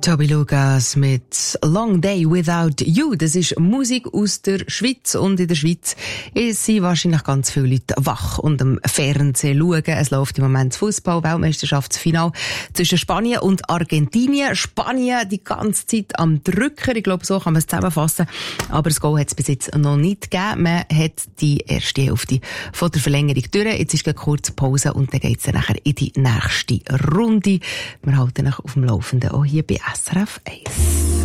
Toby Lucas mit Long Day Without You. Das ist Musik aus der Schweiz. Und in der Schweiz sind wahrscheinlich ganz viele Leute wach und am Fernsehen schauen. Es läuft im Moment das Fußball-Weltmeisterschaftsfinale zwischen Spanien und Argentinien. Spanien die ganze Zeit am Drücken. Ich glaube, so kann man es zusammenfassen. Aber das Goal hat es bis jetzt noch nicht gegeben. Man hat die erste Hälfte von der Verlängerung durch. Jetzt ist eine kurze Pause und dann geht es nachher in die nächste Runde. Wir halten euch auf dem Laufenden auch hier bei SRF 1.